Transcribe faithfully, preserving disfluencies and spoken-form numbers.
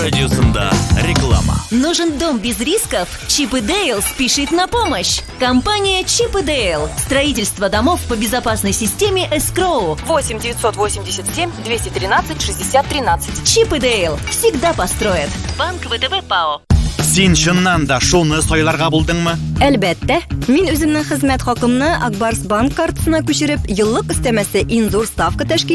Радиосында реклама. Нужен дом без рисков? Чип и Дейл спешит на помощь. Компания Чип и Дейл. Строительство домов по безопасной системе Escrow. восемь девятьсот восемьдесят семь двести тринадцать шестьдесят тринадцать. Чип и Дейл всегда построят. Банк ВТБ ПАО. Син чыннан да шуны сойларга булдыңмы? Әлбәттә, мин үземнең хезмәт хакымны Акбарс банк картасына күчереп, еллык өстәмәсе иң зур ставка тәшкил